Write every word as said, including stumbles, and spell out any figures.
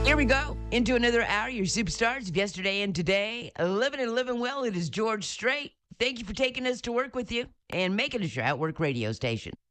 Here we go into another hour. Your superstars of yesterday and today, living and living well. It is George Strait. Thank you for taking us to work with you and making us your Outwork radio station.